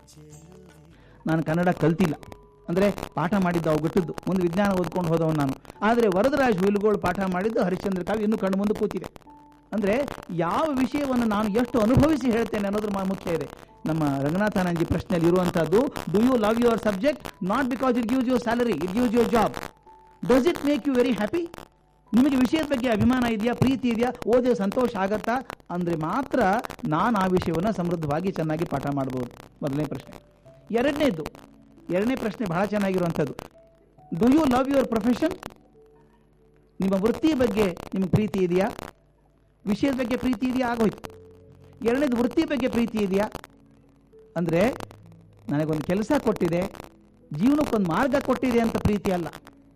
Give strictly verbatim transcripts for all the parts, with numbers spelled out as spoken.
ನಾನು ಕನ್ನಡ ಕಲ್ತಿಲ್ಲ, ಅಂದರೆ ಪಾಠ ಮಾಡಿದ್ದು ಅವು ಗೊತ್ತಿದ್ದು, ಮುಂದೆ ವಿಜ್ಞಾನ ಓದ್ಕೊಂಡು ಹೋದವನು ನಾನು. ಆದರೆ ವರದರಾಜ್ ಹುಯಿಲುಗೋಳು ಪಾಠ ಮಾಡಿದ್ದು ಹರಿಶ್ಚಂದ್ರ ಕಾವ್ಯ ಇನ್ನೂ ಕಣ್ಣು ಮುಂದೆ ಕೂತಿದೆ. ಅಂದರೆ ಯಾವ ವಿಷಯವನ್ನು ನಾನು ಎಷ್ಟು ಅನುಭವಿಸಿ ಹೇಳ್ತೇನೆ ಅನ್ನೋದ್ರ ಮುಖ್ಯ ಇದೆ. ನಮ್ಮ ರಂಗನಾಥಾನಂಜಿ ಪ್ರಶ್ನೆಯಲ್ಲಿ ಇರುವಂಥದ್ದು, do you love your subject not because it gives your salary, it gives your job. Does it make you very happy? ನಿಮಗೆ ವಿಷಯದ ಬಗ್ಗೆ ಅಭಿಮಾನ ಇದೆಯಾ, ಪ್ರೀತಿ ಇದೆಯಾ, ಓದಿ ಸಂತೋಷ ಆಗತ್ತಾ ಅಂದರೆ ಮಾತ್ರ ನಾನು ಆ ವಿಷಯವನ್ನು ಸಮೃದ್ಧವಾಗಿ ಚೆನ್ನಾಗಿ ಪಾಠ ಮಾಡ್ಬೋದು. ಮೊದಲನೇ ಪ್ರಶ್ನೆ. ಎರಡನೇದು ಎರಡನೇ ಪ್ರಶ್ನೆ ಬಹಳ ಚೆನ್ನಾಗಿರುವಂಥದ್ದು, do you love your profession? ನಿಮ್ಮ ವೃತ್ತಿ ಬಗ್ಗೆ ನಿಮಗೆ ಪ್ರೀತಿ ಇದೆಯಾ? ವಿಷಯದ ಬಗ್ಗೆ ಪ್ರೀತಿ ಇದೆಯಾ? ಆಗೋಯ್ತು. ಎರಡನೇದು ವೃತ್ತಿ ಬಗ್ಗೆ ಪ್ರೀತಿ ಇದೆಯಾ ಅಂದರೆ ನನಗೊಂದು ಕೆಲಸ ಕೊಟ್ಟಿದೆ, ಜೀವನಕ್ಕೊಂದು ಮಾರ್ಗ ಕೊಟ್ಟಿದೆ ಅಂತ ಪ್ರೀತಿ ಅಲ್ಲ.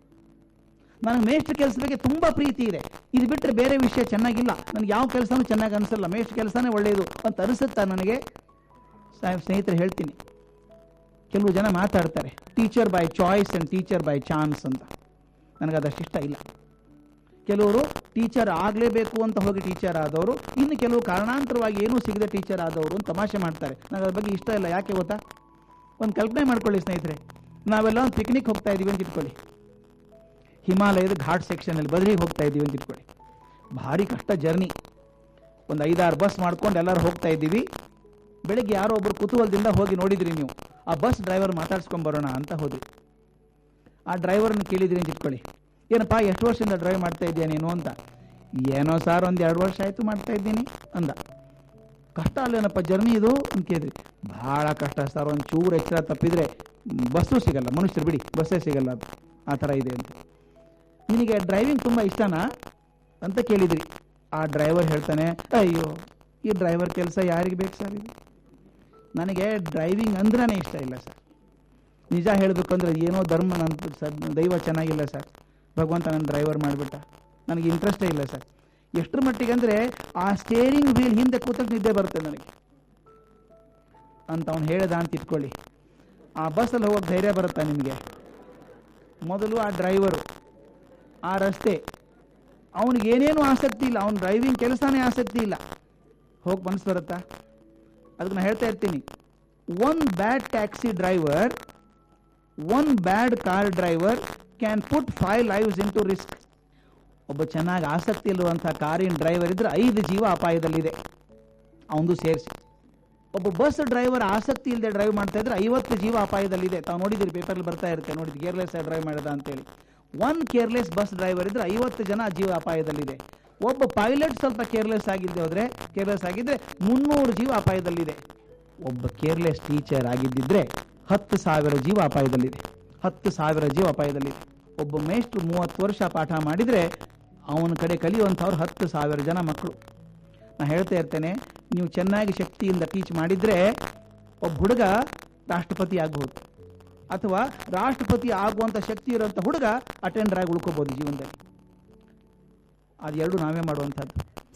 ನನಗೆ ಮೇಷ್ಟ್ರ ಕೆಲಸದ ಬಗ್ಗೆ ತುಂಬ ಪ್ರೀತಿ ಇದೆ, ಇದು ಬಿಟ್ಟರೆ ಬೇರೆ ವಿಷಯ ಚೆನ್ನಾಗಿಲ್ಲ, ನನಗೆ ಯಾವ ಕೆಲಸನೂ ಚೆನ್ನಾಗಿ ಅನಿಸಲ್ಲ, ಮೇಷ್ಟ್ರ ಕೆಲಸನೇ ಒಳ್ಳೆಯದು ಅಂತ ಅನಿಸುತ್ತಾ ನನಗೆ? ಸ್ನೇಹಿತರು ಹೇಳ್ತೀನಿ, ಕೆಲವು ಜನ ಮಾತಾಡ್ತಾರೆ teacher by choice and teacher by chance ಅಂತ. ನನಗದಷ್ಟು ಇಷ್ಟ ಇಲ್ಲ. ಕೆಲವರು ಟೀಚರ್ ಆಗಲೇಬೇಕು ಅಂತ ಹೋಗಿ ಟೀಚರ್ ಆದವರು, ಇನ್ನು ಕೆಲವು ಕಾರಣಾಂತರವಾಗಿ ಏನೂ ಸಿಗದೆ ಟೀಚರ್ ಆದವರು ಅಂತ ತಮಾಷೆ ಮಾಡ್ತಾರೆ. ನನಗೆ ಅದ್ರ ಬಗ್ಗೆ ಇಷ್ಟ ಇಲ್ಲ. ಯಾಕೆ ಗೊತ್ತಾ? ಒಂದು ಕಲ್ಪನೆ ಮಾಡ್ಕೊಳ್ಳಿ ಸ್ನೇಹಿತರೆ, ನಾವೆಲ್ಲ ಒಂದು ಪಿಕ್ನಿಕ್ ಹೋಗ್ತಾ ಇದ್ದೀವಿ ಅಂತ ಇಟ್ಕೊಳ್ಳಿ, ಹಿಮಾಲಯದ ಘಾಟ್ ಸೆಕ್ಷನಲ್ಲಿ ಬದ್ರಿಗೆ ಹೋಗ್ತಾ ಇದ್ದೀವಿ ಅಂತ ಇಟ್ಕೊಳ್ಳಿ. ಭಾರಿ ಕಷ್ಟ ಜರ್ನಿ, ಒಂದು ಐದಾರು ಬಸ್ ಮಾಡ್ಕೊಂಡು ಎಲ್ಲರೂ ಹೋಗ್ತಾ ಇದ್ದೀವಿ. ಬೆಳಿಗ್ಗೆ ಯಾರೋ ಒಬ್ಬರು ಕುತೂಹಲದಿಂದ ಹೋಗಿ ನೋಡಿದ್ರಿ ನೀವು, ಆ ಬಸ್ ಡ್ರೈವರ್ ಮಾತಾಡ್ಸ್ಕೊಂಡು ಬರೋಣ ಅಂತ ಹೋದ್ರಿ. ಆ ಡ್ರೈವರ್ನ ಕೇಳಿದ್ರಿ ಅಂತ ಇಟ್ಕೊಳ್ಳಿ, ಏನಪ್ಪ ಎಷ್ಟು ವರ್ಷದಿಂದ ಡ್ರೈವ್ ಮಾಡ್ತಾ ಇದೆಯಾ ನೀನು ಅಂತ. ಏನೋ ಸಾರ್ ಒಂದು ಎರಡು ವರ್ಷ ಆಯಿತು ಮಾಡ್ತಾ ಇದ್ದೀನಿ ಅಂದ. ಕಷ್ಟ ಅಲ್ಲೇನಪ್ಪ ಜರ್ನಿ ಇದು ಅಂತ ಕೇಳಿದ್ರಿ. ಭಾಳ ಕಷ್ಟ ಸರ್, ಒಂದು ಚೂರು ಎಚ್ಚರ ತಪ್ಪಿದರೆ ಬಸ್ಸು ಸಿಗಲ್ಲ, ಮನುಷ್ಯರು ಬಿಡಿ ಬಸ್ಸೇ ಸಿಗಲ್ಲ, ಅದು ಆ ಥರ ಇದೆ ಅಂತ. ನಿನಗೆ ಡ್ರೈವಿಂಗ್ ತುಂಬ ಇಷ್ಟನಾ ಅಂತ ಕೇಳಿದ್ರಿ. ಆ ಡ್ರೈವರ್ ಹೇಳ್ತಾನೆ, ಅಯ್ಯೋ ಈ ಡ್ರೈವರ್ ಕೆಲಸ ಯಾರಿಗೆ ಬೇಕು ಸರ್, ಇದು ನನಗೆ ಡ್ರೈವಿಂಗ್ ಅಂದ್ರೇ ಇಷ್ಟ ಇಲ್ಲ ಸರ್. ನಿಜ ಹೇಳಬೇಕಂದ್ರೆ ಏನೋ ಧರ್ಮ ನನ್ನ ಸರ್, ದೈವ ಚೆನ್ನಾಗಿಲ್ಲ ಸರ್, ಭಗವಂತ ನನ್ನ ಡ್ರೈವರ್ ಮಾಡಿಬಿಟ್ಟ, ನನಗೆ ಇಂಟ್ರೆಸ್ಟೇ ಇಲ್ಲ ಸರ್. ಎಷ್ಟರ ಮಟ್ಟಿಗೆ ಅಂದರೆ ಆ ಸ್ಟೇರಿಂಗ್ ವೀಲ್ ಹಿಂದೆ ಕೂತಕ್ಕೆ ನಿದ್ದೆ ಬರುತ್ತೆ ನನಗೆ ಅಂತ ಅವ್ನು ಹೇಳ್ದ ಅಂತ ಇಟ್ಕೊಳ್ಳಿ. ಆ ಬಸ್ಸಲ್ಲಿ ಹೋಗೋಕ್ಕೆ ಧೈರ್ಯ ಬರುತ್ತಾ ನಿಮಗೆ? ಮೊದಲು ಆ ಡ್ರೈವರು, ಆ ರಸ್ತೆ, ಅವನಿಗೆ ಏನೇನು ಆಸಕ್ತಿ ಇಲ್ಲ, ಅವ್ನ ಡ್ರೈವಿಂಗ್ ಕೆಲಸನೇ ಆಸಕ್ತಿ ಇಲ್ಲ, ಹೋಗಿ ಮನಸ್ಸು ಬರುತ್ತಾ? ಅದಕ್ಕೆ ನಾನು ಹೇಳ್ತಾ ಇರ್ತೀನಿ, one bad taxi driver, one bad car driver can put five lives in to risk. ಒಬ್ಬ ಚೆನ್ನಾಗಿ ಆಸಕ್ತಿ ಇರುವಂಥ ಕಾರಿನ ಡ್ರೈವರ್ ಇದ್ರೆ ಐದು ಜೀವ ಅಪಾಯದಲ್ಲಿದೆ, ಅವನದು ಸೇರಿಸಿ. ಒಬ್ಬ ಬಸ್ ಡ್ರೈವರ್ ಆಸಕ್ತಿ ಇಲ್ಲದೆ ಡ್ರೈವ್ ಮಾಡ್ತಾ ಇದ್ರೆ ಐವತ್ತು ಜೀವ ಅಪಾಯದಲ್ಲಿದೆ. ತಾವು ನೋಡಿದಿರಿ, ಪೇಪರಲ್ಲಿ ಬರ್ತಾ ಇರುತ್ತೆ, ನೋಡಿದ್ದು ಕೇರ್ಲೆಸ್ ಡ್ರೈವ್ ಮಾಡಿದ ಅಂತೇಳಿ. ಒನ್ ಕೇರ್ಲೆಸ್ ಬಸ್ ಡ್ರೈವರ್ ಇದ್ರೆ ಐವತ್ತು ಜನ ಜೀವ ಅಪಾಯದಲ್ಲಿದೆ. ಒಬ್ಬ ಪೈಲಟ್ ಸ್ವಲ್ಪ ಕೇರ್ಲೆಸ್ ಆಗಿದ್ದೆ ಹೋದ್ರೆ ಕೇರ್ಲೆಸ್ ಆಗಿದ್ರೆ ಮುನ್ನೂರು ಜೀವ ಅಪಾಯದಲ್ಲಿದೆ. ಒಬ್ಬ ಕೇರ್ಲೆಸ್ ಟೀಚರ್ ಆಗಿದ್ದಿದ್ರೆ ಹತ್ತು ಸಾವಿರ ಜೀವ ಅಪಾಯದಲ್ಲಿದೆ, ಹತ್ತು ಸಾವಿರ ಜೀವ ಅಪಾಯದಲ್ಲಿದೆ. ಒಬ್ಬ ಮೇಷ್ಟ್ರು ಮೂವತ್ತು ವರ್ಷ ಪಾಠ ಮಾಡಿದರೆ ಅವನ ಕಡೆ ಕಲಿಯುವಂಥವ್ರು ಹತ್ತು ಸಾವಿರ ಜನ ಮಕ್ಕಳು. ನಾನು ಹೇಳ್ತಾ ಇರ್ತೇನೆ, ನೀವು ಚೆನ್ನಾಗಿ ಶಕ್ತಿಯಿಂದ ಟೀಚ್ ಮಾಡಿದರೆ ಒಬ್ಬ ಹುಡುಗ ರಾಷ್ಟ್ರಪತಿ ಆಗ್ಬೋದು, ಅಥವಾ ರಾಷ್ಟ್ರಪತಿ ಆಗುವಂಥ ಶಕ್ತಿ ಇರುವಂಥ ಹುಡುಗ ಅಟೆಂಡರ್ ಆಗಿ ಉಳ್ಕೋಬೋದು ಜೀವನದಲ್ಲಿ. ಅದೆರಡು ನಾವೇ ಮಾಡುವಂಥದ್ದು.